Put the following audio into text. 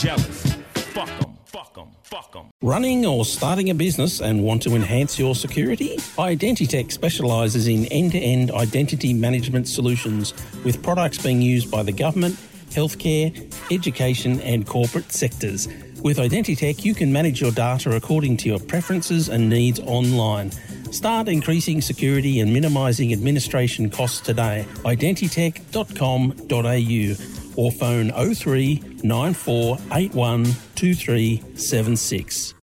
jealous. Fuck 'em, fuck 'em, fuck 'em. Running or starting a business and want to enhance your security? Identitech specialises in end-to-end identity management solutions with products being used by the government, healthcare, education and corporate sectors. With Identitech, you can manage your data according to your preferences and needs online. Start increasing security and minimising administration costs today. Identitech.com.au or phone 03 9481 2376.